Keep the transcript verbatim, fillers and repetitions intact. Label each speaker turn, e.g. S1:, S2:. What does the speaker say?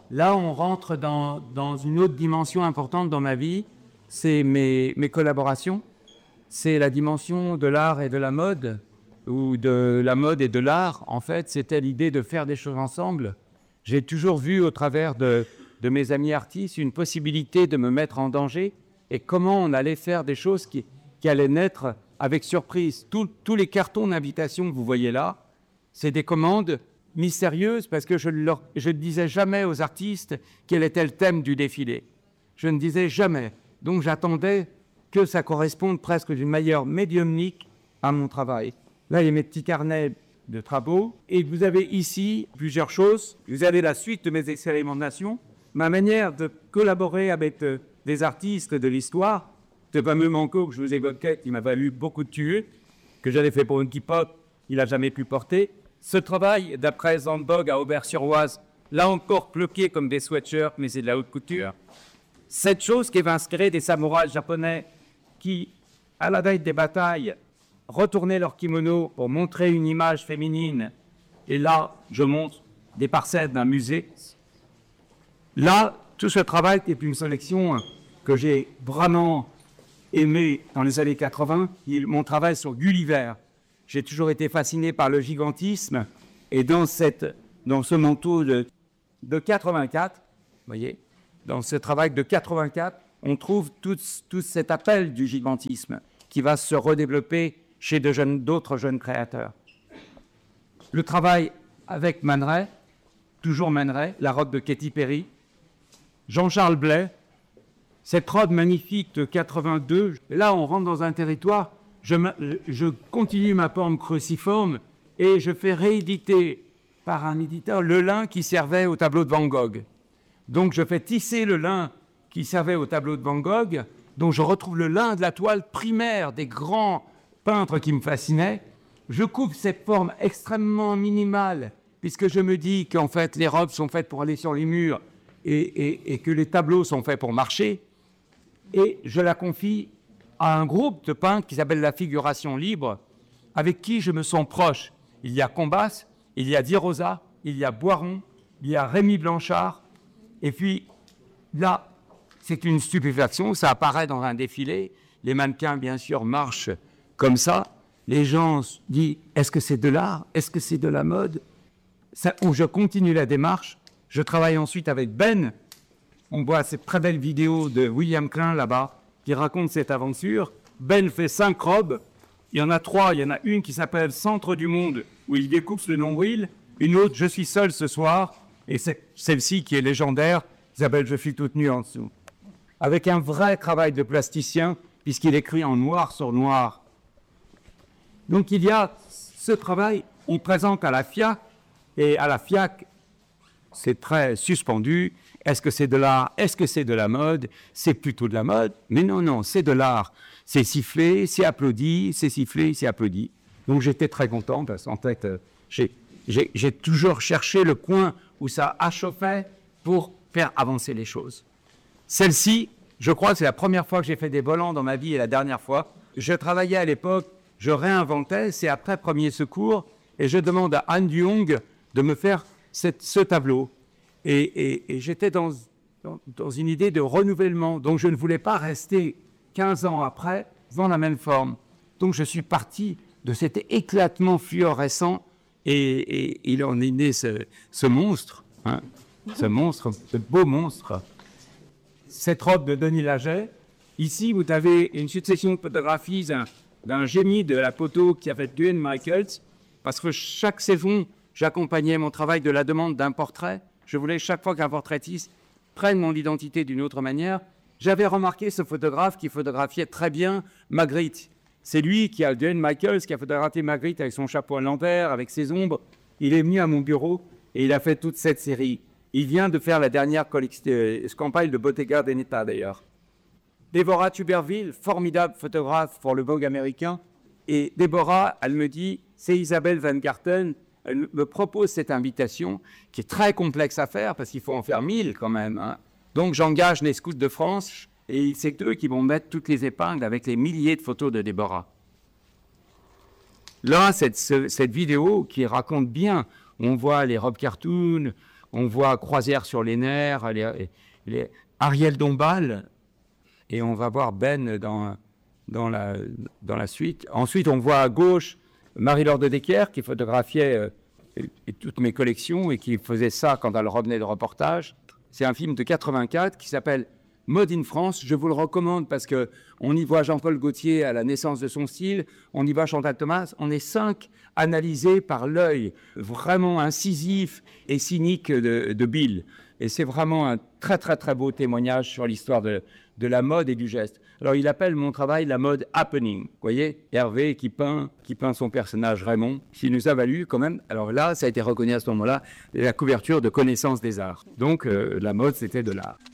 S1: Là, on rentre dans, dans une autre dimension importante dans ma vie, c'est mes, mes collaborations, c'est la dimension de l'art et de la mode, ou de la mode et de l'art. En fait, c'était l'idée de faire des choses ensemble. J'ai toujours vu au travers de, de mes amis artistes une possibilité de me mettre en danger et comment on allait faire des choses qui, qui allaient naître avec surprise. Tout, tous les cartons d'invitation que vous voyez là, c'est des commandes mystérieuses parce que je ne je disais jamais aux artistes quel était le thème du défilé. Je ne disais jamais. Donc j'attendais que ça corresponde presque d'une manière médiumnique à mon travail. Là, il y a mes petits carnets de travaux. Et vous avez ici plusieurs choses. Vous avez la suite de mes expérimentations, ma manière de collaborer avec euh, des artistes de l'histoire. Ce fameux Manco que je vous évoquais, qui m'a valu beaucoup de tuer, que j'avais fait pour une K-pop, il n'a jamais pu porter. Ce travail, d'après Zandbog à Aubert-sur-Oise, là encore bloqué comme des sweatshirts, mais c'est de la haute couture. Cette chose qui va inspirer des samouraïs japonais qui, à la veille des batailles, retournaient leur kimono pour montrer une image féminine. Et là, je montre des parcelles d'un musée. Là, tout ce travail est une sélection que j'ai vraiment aimé dans les années quatre-vingts. Mon travail sur Gulliver. J'ai toujours été fasciné par le gigantisme. Et dans, cette, dans ce manteau de, de quatre-vingt-quatre, vous voyez, dans ce travail de quatre-vingt-quatre, on trouve tout, tout cet appel du gigantisme qui va se redévelopper chez de jeunes, d'autres jeunes créateurs. Le travail avec Man Ray, toujours Man Ray, la robe de Katy Perry, Jean-Charles Blais, cette robe magnifique de quatre-vingt-deux. Là, on rentre dans un territoire, je, je continue ma forme cruciforme et je fais rééditer par un éditeur le lin qui servait au tableau de Van Gogh. Donc, je fais tisser le lin qui servait au tableau de Van Gogh, dont je retrouve le lin de la toile primaire des grands peintres qui me fascinaient. Je coupe cette forme extrêmement minimale, puisque je me dis qu'en fait, les robes sont faites pour aller sur les murs et, et, et que les tableaux sont faits pour marcher. Et je la confie à un groupe de peintres qui s'appelle la Figuration Libre, avec qui je me sens proche. Il y a Combas, il y a Di Rosa, il y a Boiron, il y a Rémi Blanchard. Et puis, là, c'est une stupéfaction, ça apparaît dans un défilé. Les mannequins, bien sûr, marchent comme ça. Les gens se disent, est-ce que c'est de l'art? Est-ce que c'est de la mode? Ça, où je continue la démarche. Je travaille ensuite avec Ben. On voit cette très belle vidéo de William Klein, là-bas, qui raconte cette aventure. Ben fait cinq robes. Il y en a trois. Il y en a une qui s'appelle Centre du Monde, où il découpe le nombril. Une autre, Je suis seul ce soir. Et c'est celle-ci qui est légendaire, qui s'appelle Je suis toute nue en dessous. Avec un vrai travail de plasticien, puisqu'il écrit en noir sur noir. Donc il y a ce travail, on présente à la FIAC, et à la FIAC, c'est très suspendu. Est-ce que c'est de l'art? Est-ce que c'est de la mode? C'est plutôt de la mode. Mais non, non, c'est de l'art. C'est sifflé, c'est applaudi, c'est sifflé, c'est applaudi. Donc j'étais très content, parce qu'en fait, j'ai, j'ai, j'ai toujours cherché le coin où ça achauffait pour faire avancer les choses. Celle-ci, je crois que c'est la première fois que j'ai fait des volants dans ma vie et la dernière fois. Je travaillais à l'époque, je réinventais, c'est après Premier Secours, et je demande à Anne Jung de me faire cette, ce tableau. Et, et, et j'étais dans, dans, dans une idée de renouvellement, donc je ne voulais pas rester quinze ans après dans la même forme. Donc je suis parti de cet éclatement fluorescent, et, et il en est né ce, ce monstre, hein, ce monstre, ce beau monstre. Cette robe de Denis Laget. Ici, vous avez une succession de photographies d'un, d'un génie de la photo qui a fait Duane Michaels, parce que chaque saison, j'accompagnais mon travail de la demande d'un portrait. Je voulais chaque fois qu'un portraitiste prenne mon identité d'une autre manière. J'avais remarqué ce photographe qui photographiait très bien Magritte. C'est lui qui a, Duane Michaels, qui a photographié Magritte avec son chapeau à l'envers, avec ses ombres. Il est venu à mon bureau et il a fait toute cette série. Il vient de faire la dernière euh, campagne de Bottega Veneta, d'ailleurs. Déborah Tuberville, formidable photographe pour le Vogue américain. Et Déborah, elle me dit, c'est Isabelle Van Garten. Elle me propose cette invitation qui est très complexe à faire parce qu'il faut en faire mille quand même. Hein. Donc j'engage les scouts de France et c'est eux qui vont mettre toutes les épingles avec les milliers de photos de Déborah. Là, cette, cette vidéo qui raconte bien, on voit les robes cartoon, On voit Croisière sur les nerfs, les, les Ariel Dombal, et on va voir Ben dans, dans, la, dans la suite. Ensuite, on voit à gauche Marie-Laure de Decker qui photographiait euh, et, et toutes mes collections et qui faisait ça quand elle revenait de reportage. C'est un film de quatre-vingt-quatre qui s'appelle Mode in France. Je vous le recommande parce qu'on y voit Jean-Paul Gaultier à la naissance de son style, on y voit Chantal Thomas. On est cinq analysés par l'œil vraiment incisif et cynique de, de Bill. Et c'est vraiment un très très très beau témoignage sur l'histoire de, de la mode et du geste. Alors il appelle mon travail la mode happening. Vous voyez, Hervé qui peint, qui peint son personnage Raymond, qui nous a valu quand même, alors là ça a été reconnu à ce moment-là, la couverture de Connaissance des Arts. Donc euh, la mode c'était de l'art.